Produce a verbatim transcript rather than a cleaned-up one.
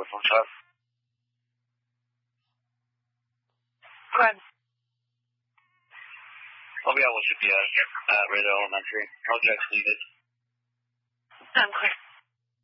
for phone shop. Gwen. Oh, yeah, we should be at uh, Radar Elementary. Projects needed. I'm Chris.